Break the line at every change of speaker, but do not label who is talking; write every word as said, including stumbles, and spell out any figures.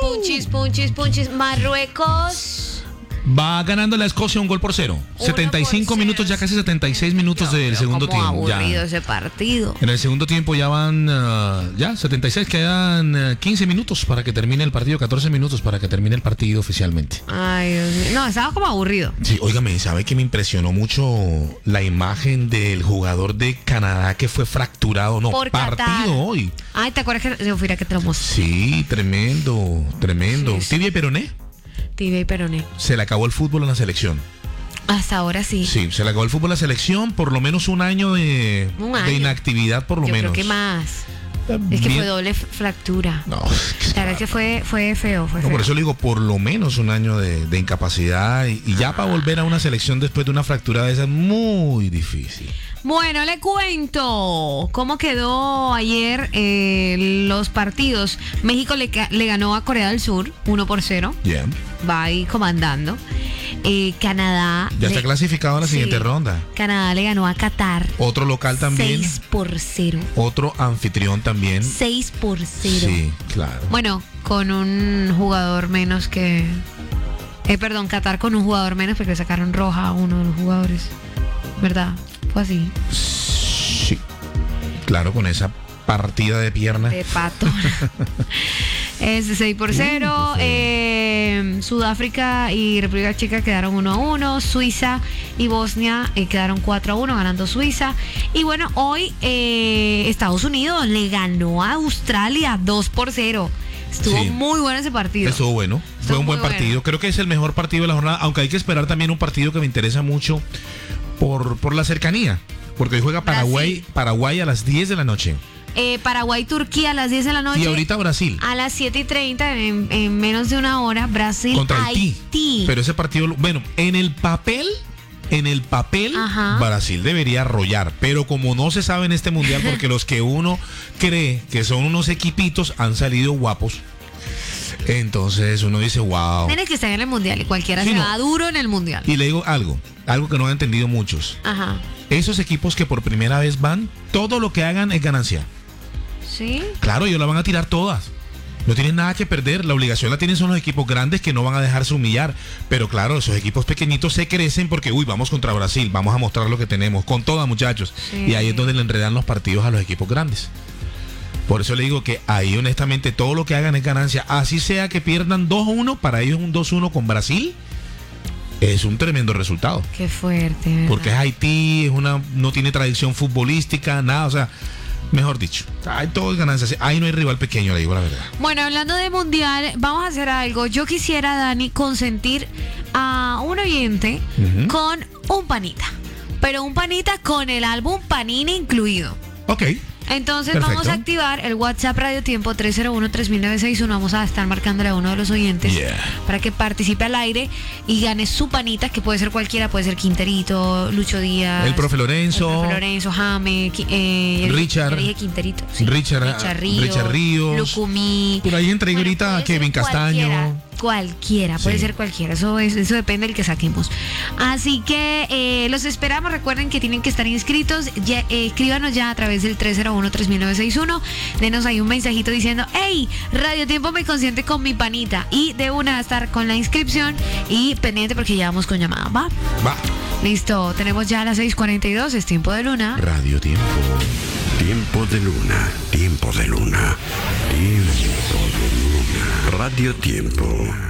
Punchis, punchis, punchis. Marruecos.
Va ganando la Escocia un gol por cero. setenta y cinco minutos, ya casi setenta y seis minutos del segundo tiempo.
Aburrido ese partido.
En el segundo tiempo ya van, uh, ya, setenta y seis, quedan uh, quince minutos para que termine el partido, catorce minutos para que termine el partido oficialmente.
Ay, Dios mío. No, estaba como aburrido.
Sí, óigame, ¿sabe que me impresionó mucho la imagen del jugador de Canadá que fue fracturado? No,
Por
partido
Qatar.
hoy.
Ay, ¿te acuerdas que Sofía que te lo mostré?
Sí, tremendo, tremendo.
Sí, sí.
Tibia y peroné.
Tibia y peroné.
Se le acabó el fútbol en la selección.
Hasta ahora sí.
Sí, se le acabó el fútbol en la selección, por lo menos un año de,
Un año.
de inactividad, por lo
Yo
menos.
creo que más. Es que
Bien.
fue doble f- fractura.
No,
La verdad es que fue, fue feo, fue
no,
feo.
por eso le digo, por lo menos un año de, de incapacidad y, y ya para volver a una selección después de una fractura de esa es muy difícil.
Bueno, le cuento cómo quedó ayer eh, los partidos. México le, ca- le ganó a Corea del Sur uno por cero.
Bien.
Va ahí comandando. Eh, Canadá.
Ya
le-
está clasificado a la
Sí.
siguiente ronda.
Canadá le ganó a Qatar
Otro local también.
seis por cero.
Otro anfitrión también.
seis por cero.
Sí, claro.
Bueno, con un jugador menos que... Eh, perdón, Qatar con un jugador menos porque sacaron roja a uno de los jugadores. ¿Verdad? Fue así.
Sí. Claro, con esa partida de pierna.
De pato. Es seis por cero. Eh, Sudáfrica y República Checa quedaron uno a uno. Suiza y Bosnia eh, quedaron cuatro a uno, ganando Suiza. Y bueno, hoy eh, Estados Unidos le ganó a Australia dos por cero. Estuvo
Sí.
muy bueno ese partido.
Estuvo bueno. Fue
Estuvo
un buen
muy
partido.
bueno.
Creo que es el mejor partido de la jornada, aunque hay que esperar también un partido que me interesa mucho por, por la cercanía. Porque hoy juega Paraguay,
Brasil.
Paraguay a las diez de la noche.
Eh, Paraguay-Turquía a las diez de la noche.
Y ahorita Brasil.
A las siete y treinta, en, en menos de una hora, Brasil
Contra Haití.
Haití.
Pero ese partido, bueno, en el papel, en el papel,
Ajá.
Brasil debería arrollar. Pero como no se sabe en este mundial, porque los que uno cree que son unos equipitos han salido guapos. Entonces uno dice, wow.
Tienes que estar en el mundial y cualquiera
Sí,
se
no.
va duro en el mundial.
Y le digo algo, algo que no han entendido muchos.
Ajá.
Esos equipos que por primera vez van, todo lo que hagan es ganancia.
¿Sí?
Claro, ellos la van a tirar todas. No tienen nada que perder. La obligación la tienen son los equipos grandes que no van a dejarse humillar. Pero claro, esos equipos pequeñitos se crecen porque, uy, vamos contra Brasil, vamos a mostrar lo que tenemos. Con todas, muchachos.
Sí.
Y ahí es donde le enredan los partidos a los equipos grandes. Por eso le digo que ahí honestamente todo lo que hagan es ganancia. Así sea que pierdan dos a uno, para ellos un dos a uno con Brasil es un tremendo resultado.
Qué fuerte. ¿verdad?
Porque es Haití, es una, no tiene tradición futbolística, nada, o sea, mejor dicho, hay todo es ganancia. Ahí no hay rival pequeño, le digo la verdad.
Bueno, hablando de mundial, vamos a hacer algo. Yo quisiera, Dani, consentir a un oyente
Ujú.
con un panita. Pero un panita con el álbum Panini incluido.
Ok.
Entonces
Perfecto.
vamos a activar el WhatsApp Radio Tiempo tres cero uno, tres nueve seis uno. Vamos a estar marcándole a uno de los oyentes
Yeah.
para que participe al aire y gane su panita, que puede ser cualquiera, puede ser Quinterito, Lucho Díaz,
El profe Lorenzo,
el profe Lorenzo, Jame, Qui- eh, ya
Richard.
ya dije Quinterito, sí.
Richard-
Richard Ríos,
Richard Ríos.
Lucumí.
Por ahí entra
Bueno,
ahorita
puede
Kevin
ser
Castaño.
Cualquiera, cualquiera, puede
Sí.
ser cualquiera. Eso es, eso depende del que saquemos. Así que eh, los esperamos. Recuerden que tienen que estar inscritos. Ya, eh, escríbanos ya a través del tres cero uno, tres nueve seis uno. Denos ahí un mensajito diciendo, hey, Radio Tiempo me consiente con mi panita. Y de una a estar con la inscripción y pendiente porque ya vamos con llamada. ¿Va?
Va.
Listo. Tenemos ya a las seis cuarenta y dos. Es tiempo de luna.
Radio Tiempo.
Tiempo de luna, tiempo de luna, tiempo de luna. Radio Tiempo.